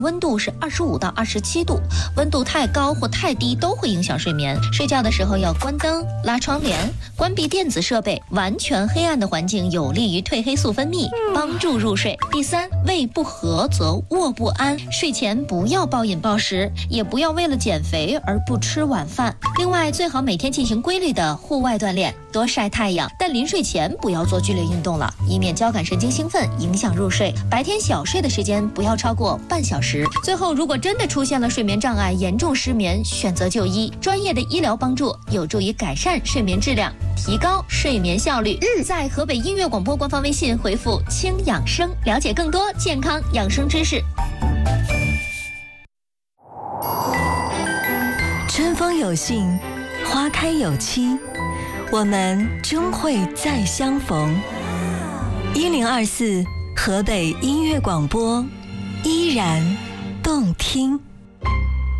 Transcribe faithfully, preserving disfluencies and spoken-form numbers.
温度是二十五到二十七度，温度太高或太低都会影响睡眠。睡觉的时候要关灯、拉窗帘、关闭电子设备，完全黑暗的环境有利于褪黑素分泌，帮助入睡。第三，胃不和则卧不安，睡前不要暴饮暴食，也不要为了减肥而不吃晚饭。另外，最好每天进行规律的户外锻炼，多晒太阳，但临睡前不要做剧烈运动了，以免交感神经兴奋影响入睡。白天小睡的时间不要超过半小时。最后，如果真的出现了睡眠障碍，严重失眠，选择就医，专业的医疗帮助有助于改善睡眠质量，提高睡眠效率。嗯，在河北音乐广播官方微信回复“轻养生”，了解更多健康养生知识。 春风有信，花开有期，我们终会再相逢。一零二四河北音乐广播，依然动听。